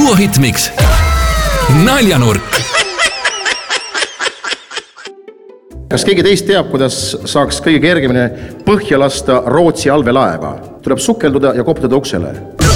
duohitmiks Naljanurk. Kas keegi teist teab, kuidas saaks kõige kergemini põhja lasta Rootsi allveelaeva? Tuleb sukelduda ja koputada uksele.